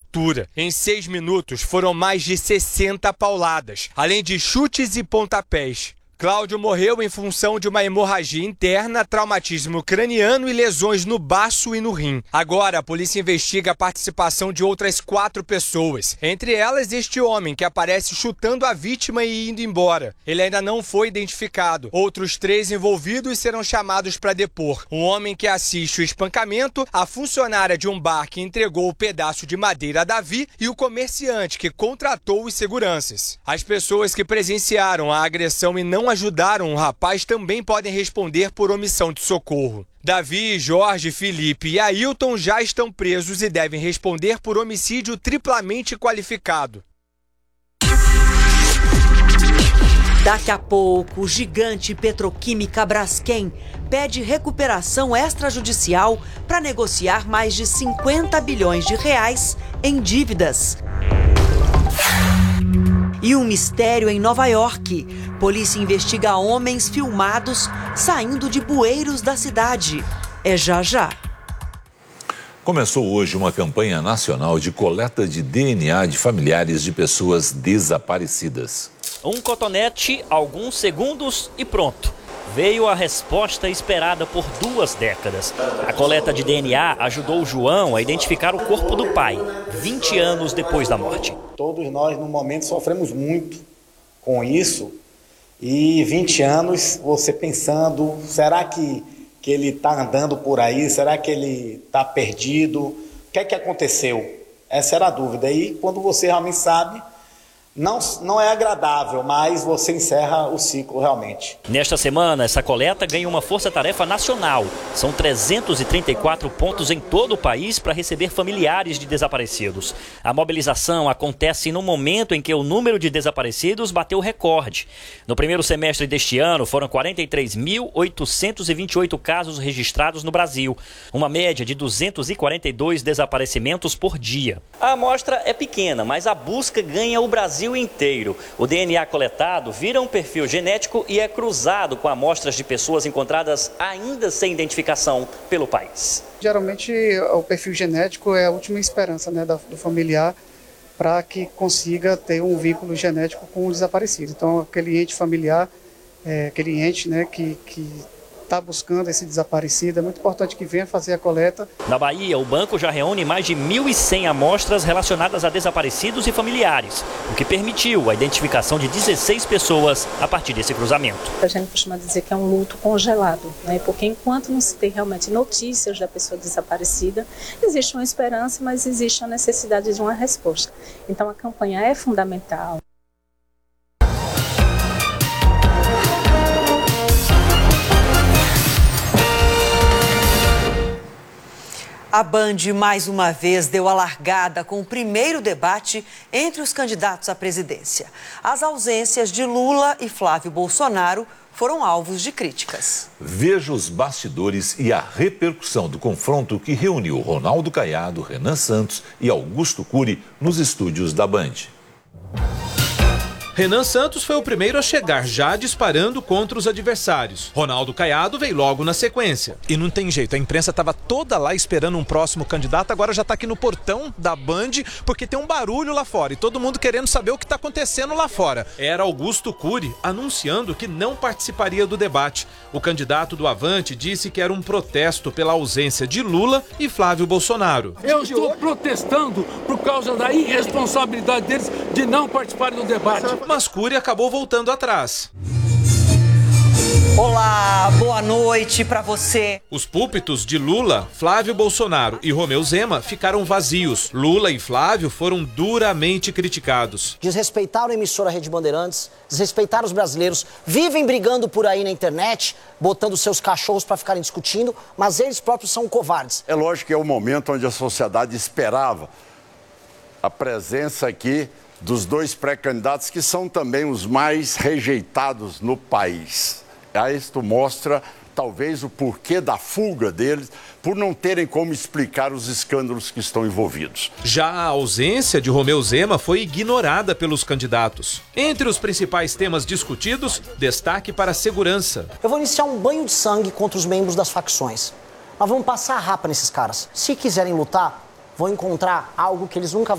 altura. Em 6 minutos, foram mais de 60 pauladas, além de chutes e pontapés. Cláudio morreu em função de uma hemorragia interna, traumatismo craniano e lesões no baço e no rim. Agora, a polícia investiga a participação de outras 4 pessoas. Entre elas, este homem que aparece chutando a vítima e indo embora. Ele ainda não foi identificado. Outros 3 envolvidos serão chamados para depor. Um homem que assiste o espancamento, a funcionária de um bar que entregou o pedaço de madeira a Davi e o comerciante que contratou os seguranças. As pessoas que presenciaram a agressão e não ajudaram o rapaz também podem responder por omissão de socorro. Davi, Jorge, Felipe e Ailton já estão presos e devem responder por homicídio triplamente qualificado. Daqui a pouco, o gigante petroquímica Braskem pede recuperação extrajudicial para negociar mais de 50 bilhões de reais em dívidas. E um mistério em Nova York. Polícia investiga homens filmados saindo de bueiros da cidade. É já já. Começou hoje uma campanha nacional de coleta de DNA de familiares de pessoas desaparecidas. Um cotonete, alguns segundos e pronto. Veio a resposta esperada por 2 décadas. A coleta de DNA ajudou o João a identificar o corpo do pai, 20 anos depois da morte. Todos nós, no momento, sofremos muito com isso. E 20 anos, você pensando, será que ele está andando por aí? Será que ele está perdido? O que é que aconteceu? Essa era a dúvida. E quando você realmente sabe, não é agradável, mas você encerra o ciclo realmente. Nesta semana, essa coleta ganha uma força-tarefa nacional. São 334 pontos em todo o país para receber familiares de desaparecidos. A mobilização acontece no momento em que o número de desaparecidos bateu recorde. No primeiro semestre deste ano, foram 43.828 casos registrados no Brasil, uma média de 242 desaparecimentos por dia. A amostra é pequena, mas a busca ganha o Brasil inteiro. O DNA coletado vira um perfil genético e é cruzado com amostras de pessoas encontradas ainda sem identificação pelo país. Geralmente o perfil genético é a última esperança, né, do familiar para que consiga ter um vínculo genético com o desaparecido. Então aquele ente familiar, aquele ente, né, que está buscando esse desaparecido, é muito importante que venha fazer a coleta. Na Bahia, o banco já reúne mais de 1.100 amostras relacionadas a desaparecidos e familiares, o que permitiu a identificação de 16 pessoas a partir desse cruzamento. A gente costuma dizer que é um luto congelado, né? Porque enquanto não se tem realmente notícias da pessoa desaparecida, existe uma esperança, mas existe a necessidade de uma resposta. Então a campanha é fundamental. A Band, mais uma vez, deu a largada com o primeiro debate entre os candidatos à presidência. As ausências de Lula e Flávio Bolsonaro foram alvos de críticas. Veja os bastidores e a repercussão do confronto que reuniu Ronaldo Caiado, Renan Santos e Augusto Cury nos estúdios da Band. Renan Santos foi o primeiro a chegar, já disparando contra os adversários. Ronaldo Caiado veio logo na sequência. E não tem jeito, a imprensa estava toda lá esperando um próximo candidato, agora já está aqui no portão da Band, porque tem um barulho lá fora e todo mundo querendo saber o que está acontecendo lá fora. Era Augusto Cury anunciando que não participaria do debate. O candidato do Avante disse que era um protesto pela ausência de Lula e Flávio Bolsonaro. Eu estou protestando por causa da irresponsabilidade deles de não participarem do debate. Mas Cury acabou voltando atrás. Olá, boa noite para você. Os púlpitos de Lula, Flávio Bolsonaro e Romeu Zema ficaram vazios. Lula e Flávio foram duramente criticados. Desrespeitaram a emissora Rede Bandeirantes, desrespeitaram os brasileiros, vivem brigando por aí na internet, botando seus cachorros para ficarem discutindo, mas eles próprios são covardes. É lógico que é o momento onde a sociedade esperava a presença aqui dos 2 pré-candidatos que são também os mais rejeitados no país. Isto mostra, talvez, o porquê da fuga deles, por não terem como explicar os escândalos que estão envolvidos. Já a ausência de Romeu Zema foi ignorada pelos candidatos. Entre os principais temas discutidos, destaque para a segurança. Eu vou iniciar um banho de sangue contra os membros das facções. Nós vamos passar a rapa nesses caras. Se quiserem lutar, vão encontrar algo que eles nunca